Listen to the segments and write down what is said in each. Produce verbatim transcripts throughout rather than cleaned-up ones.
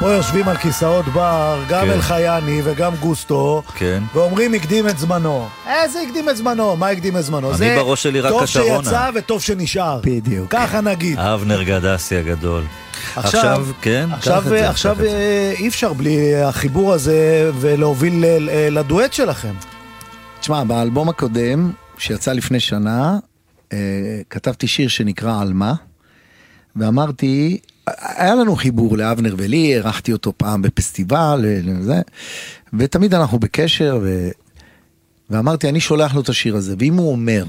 פה יושבים על כיסאות בר, גם כן. אלחייני וגם גוסטו, כן. ואומרים הקדים את זמנו. איזה הקדים את זמנו? מה הקדים את זמנו? אני זה בראש שלי רק טוב השרונה. שיצא וטוב שנשאר. בדיוק. ככה נגיד. אבנר גדסי הגדול. עכשיו, עכשיו, כן, עכשיו, קח את זה, עכשיו קח את זה. אה, אי אפשר בלי החיבור הזה ולהוביל ל- ל- לדואט שלכם. תשמע, באלבום הקודם, שיצא לפני שנה, אה, כתבתי שיר שנקרא אלמה, ואמרתי, היה לנו חיבור לאבנר ולי, ערכתי אותו פעם בפסטיבל, וזה, ותמיד אנחנו בקשר, ו... ואמרתי, אני שולח לו את השיר הזה, ואם הוא אומר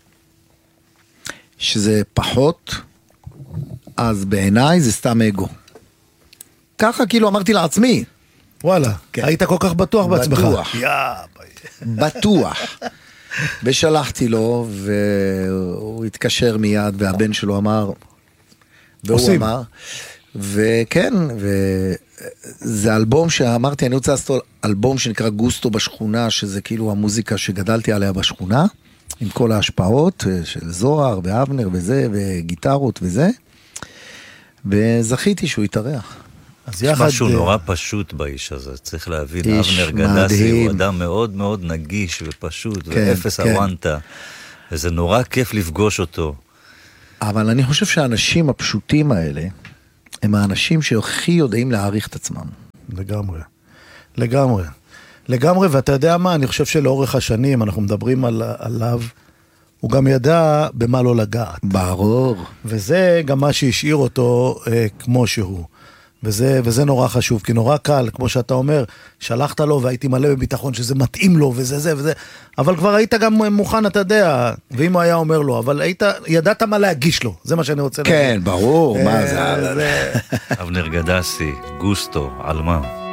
שזה פחות, אז בעיניי זה סתם אגו. ככה כאילו אמרתי לעצמי. וואלה, כן. היית כל כך בטוח בעצמך. בטוח. יא, בטוח. ושלחתי לו, והוא התקשר מיד, והבן שלו אמר, והוא עושים. אמר, וכן, וזה אלבום שאמרתי, אני רוצה לעשות אלבום שנקרא גוסטו בשכונה, שזה כאילו המוזיקה שגדלתי עליה בשכונה, עם כל ההשפעות של זוהר ואבנר וזה, וגיטרות וזה, וזכיתי שהוא יתארח. אז יש יחד... משהו נורא פשוט באיש הזה, צריך להבין, איש אבנר גדסי מדהים. הוא אדם מאוד מאוד נגיש ופשוט, כן, ואפס כן. הוונטה, וזה נורא כיף לפגוש אותו. אבל אני חושב שהאנשים הפשוטים האלה, הם האנשים שהכי יודעים להעריך את עצמם. לגמרי, לגמרי, לגמרי, ואתה יודע מה, אני חושב שלאורך השנים, אנחנו מדברים על, עליו, הוא גם ידע במה לא לגעת. ברור. וזה גם מה שהשאיר אותו אה, כמו שהוא. וזה, וזה נורא חשוב, כי נורא קל, כמו שאתה אומר, שלחת לו והייתי מלא בביטחון שזה מתאים לו, וזה זה וזה, אבל כבר היית גם מוכן, אתה יודע, ואם הוא היה אומר לו, אבל היית, ידעת מה להגיש לו, זה מה שאני רוצה להגיד. כן, ברור, מה זה... זה... אבנר גדסי, גוסטו, אלמה.